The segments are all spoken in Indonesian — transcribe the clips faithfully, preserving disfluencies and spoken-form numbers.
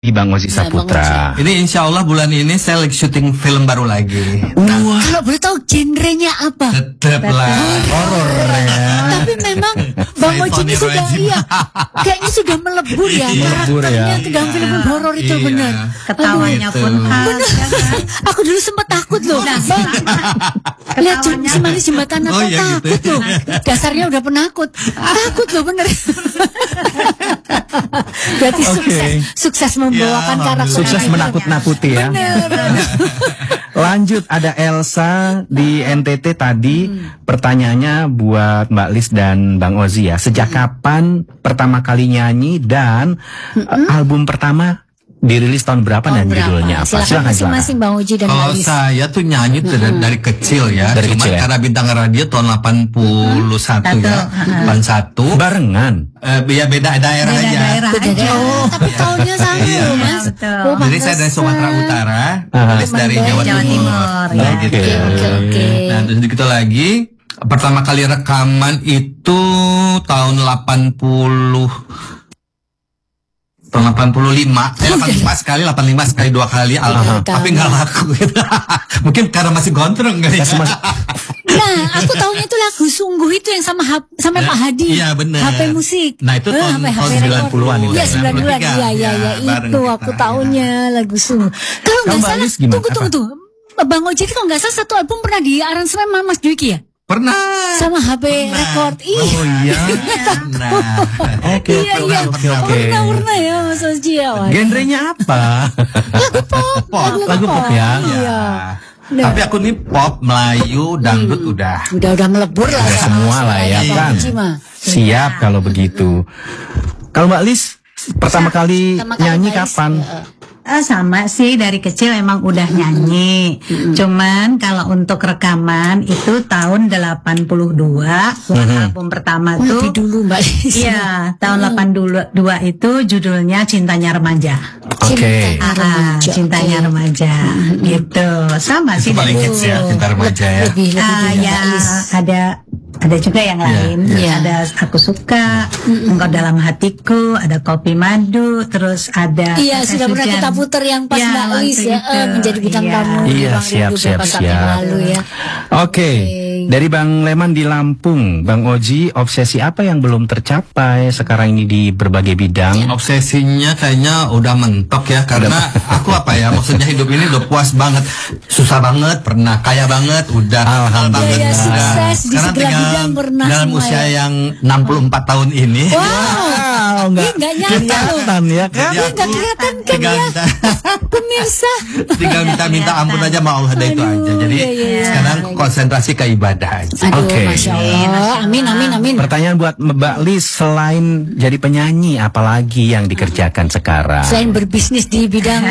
Bang Ozi Saputra. Ini insya Allah bulan ini saya lagi syuting film baru lagi. Nah, wah. Kalau boleh tahu genrenya apa? Tetaplah horor ya. Tapi memang Bang Ozi ini sudah iya, kayaknya sudah melebur ya melebur karakternya ya. ke dalam film-film horor itu Iya. benar. Ketawanya Aduh, pun itu. khas. Benar. Aku dulu sempat takut loh. Bang, lihat Ketawanya. si manis jembatan apa Oh, iya, gitu. takut loh. Dasarnya udah penakut. Takut loh bener. Berarti Oke. sukses, sukses membawakan Ya, karakter. Sukses itu. menakut-nakuti ya. Lanjut ada Elsa di N T T tadi. Pertanyaannya buat Mbak Lis dan Bang Ozi ya. Sejak kapan pertama kali nyanyi dan uh, album pertama dirilis tahun berapa dan Tahun berapa? judulnya apa? Silakan Silakan masing-masing Bang Oji dan Kalau Mbak Lis. saya tuh nyanyi tuh dari, dari kecil ya. Dari Cuma kecil ya? karena bintang radio tahun delapan puluh satu ya. delapan puluh satu. Barengan. Eh, ya beda daerah Beda aja. daerah Beda aja. daerah, tapi tahunnya sama Iya. loh Mas. Betul. Oh, Jadi saya dari pantesan. Sumatera Utara, Aha. Lis dari Mandai, Jawa, Jawa Timur. Timur, Nah, ya. gitu. Oke, oke, oke. Nah, terus gitu lagi pertama kali rekaman itu tahun delapan puluh tahun delapan puluh lima, eh, delapan puluh lima sekali, delapan puluh lima sekali dua kali, alhamdulillah. Rekam. Tapi nggak laku. Mungkin karena masih gondrong kali ya. Nah, aku tahunya itu lagu Sungguh itu yang sama Hap- sama Pak Hadi. Iya, benar. H P musik. Nah, itu Eh, tahun- H P H P tahun record. sembilan puluhan itu. Iya, sembilan puluhan. sembilan Iya, puluh tiga. iya, iya. Ya, bareng Itu kita, aku ya. tahunya lagu Sungguh. Kalau Kalau nggak Mbak salah, Lis gimana? tunggu, tunggu, Apa? tunggu. Bang Oji itu kalau nggak salah satu album pernah di aransemen sama Mas Dwiki ya? Pernah. Sama H P record. Iya. Oh iya. Nah, Oke, Iya, oke, iya. oke, oke. Pernah, pernah ya Mas Oji ya. Wah. Genrenya apa? Lagu pop. Pop. Lagu pop ya? Iya. Ya. Tapi aku nih pop, Melayu, dangdut udah. Udah udah melebur lah Udah ya. semua lah ya Bang kan. Oji mah. Siap kalau begitu. Kalau Mbak Lis pertama kali Pertama kali nyanyi Mbak Lis, kapan? ya. Ah, sama sih dari kecil emang udah nyanyi. Cuman kalau untuk rekaman itu tahun delapan puluh dua buat album pertama Oh, tuh. lebih dulu Mbak Lis. Iya, tahun delapan puluh dua itu judulnya Cintanya Remaja. Oke. Cinta Ah, Remaja, Cintanya oke. Remaja gitu. Sama sih Itu paling dari hits ya, Cinta Remaja ya. Lebih lebih Ah, dulu, ya Mbak Lis. ada ada juga yang lain. iya. Ada Aku Suka, Engkau Dalam Hatiku, ada Kopi Madu, terus ada Iya, Tetes sudah pernah Hujan. kita putar yang pas Ya, Mbak waktu Lis ya, itu. eh, menjadi bintang Iya. tamu di Iya, Bang siap, Rindu siap, beberapa saat siap. yang lalu ya. Oke, dari Bang Leman di Lampung, Bang Oji, obsesi apa yang belum tercapai sekarang ini di berbagai bidang? Obsesinya kayaknya udah mentok ya. Karena aku apa ya, maksudnya hidup ini udah puas banget. Susah banget, pernah. Kaya banget, udah. Mahal banget, Iya, udah. sukses di Sekarang segala tinggal bidang pernah dalam semua usia ya. yang enam puluh empat tahun ini. Wow, Wow, ini nggak nyata loh. kelihatan ya kan? Jadi Ini aku nggak kelihatan kan tinggal ya, minta, pemirsa. tinggal minta-minta ampun aja sama Allah, ada itu Aduh, aja. Jadi iya, iya. sekarang konsentrasi ke ibadah aja. Aduh, Oke. Masya Allah. Amin, amin, amin. Pertanyaan buat Mbak Lis, selain jadi penyanyi, apalagi yang dikerjakan sekarang? Selain berbisnis di bidang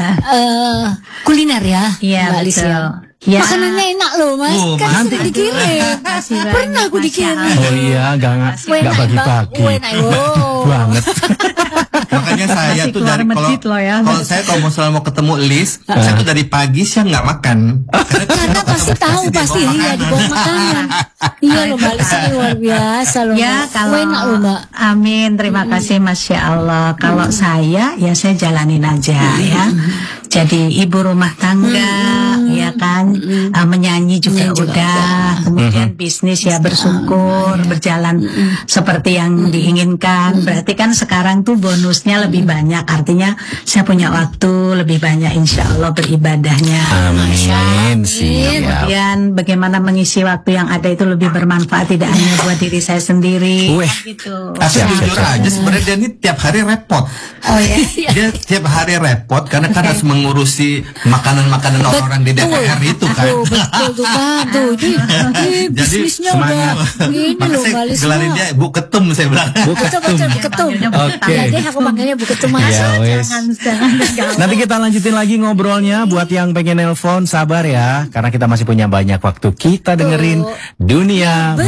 eh, kuliner ya, Iya, Mbak Lis ya. betul. Ya. Makanannya enak loh Mas, Oh, kan nanti- sering dikirim. Makasih banyak, Pernah aku Masya dikirim. Allah. Oh iya, nggak nggak Wena, nggak bagi-bagi. Bang. Wena, oh. Banget. Makanya saya Masih tuh keluar dari kalau masjid loh ya. kalau saya kalau mau selalu mau ketemu Lis, saya tuh dari pagi siang nggak makan. Karena pasti tahu, pasti dibawa iya makanan. di bawah makanan. Iya loh Mbak Lis ini luar biasa loh. Ya Mbak. kalau Enak loh Mbak. Amin, terima kasih Masya Allah. Kalau saya ya saya jalanin aja ya. Jadi ibu rumah tangga ya kan, Ah, menyanyi juga udah. Kemudian bisnis ya bersyukur berjalan seperti yang diinginkan. Berarti kan sekarang tuh bonusnya lebih banyak. Artinya saya punya waktu lebih banyak insya Allah beribadahnya. Amin, siap. Kemudian bagaimana mengisi waktu yang ada itu lebih bermanfaat tidak hanya buat diri saya sendiri. Weh. Gitu. Tapi Siap, jujur siap, siap. aja sebenarnya dia ini tiap hari repot. Oh ya. Dia tiap hari repot karena kan harus mengurusi makanan-makanan orang-orang di D P R itu kan. Tuh, betul tuh Pak. Tuh, ini, ini Jadi, bisnisnya semangat. udah ini Maka loh saya Mbak Lis. gelarin dia Bu Ketum saya bilang. Bu Betul, Ketum. betul, Bu Ketum. Oke. Ya deh aku panggilnya Bu Ketum Ya aja. wes. Jangan, jangan. Nanti kita lanjutin lagi ngobrolnya. Buat yang pengen nelpon, sabar ya, karena kita masih punya banyak waktu. Kita dengerin Dunia